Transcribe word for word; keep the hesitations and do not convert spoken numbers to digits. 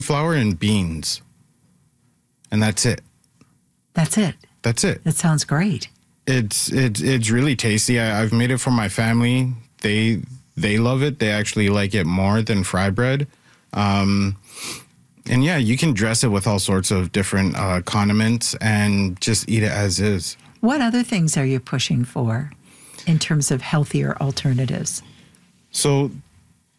flour and beans. And that's it. That's it. That's it. That sounds great. It's it's it's really tasty. I, I've made it for my family. They they love it. They actually like it more than fry bread. Um, and yeah, you can dress it with all sorts of different uh, condiments and just eat it as is. What other things are you pushing for in terms of healthier alternatives? So